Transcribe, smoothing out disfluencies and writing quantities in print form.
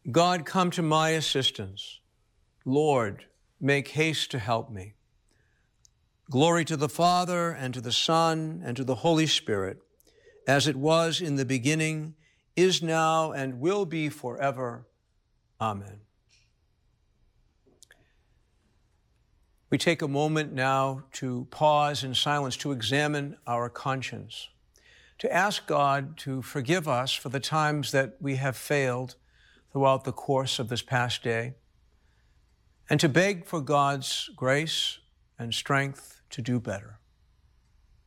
God, come to my assistance. Lord, make haste to help me. Glory to the Father, and to the Son, and to the Holy Spirit, as it was in the beginning, is now, and will be forever. Amen. We take a moment now to pause in silence to examine our conscience, to ask God to forgive us for the times that we have failed throughout the course of this past day, and to beg for God's grace and strength to do better.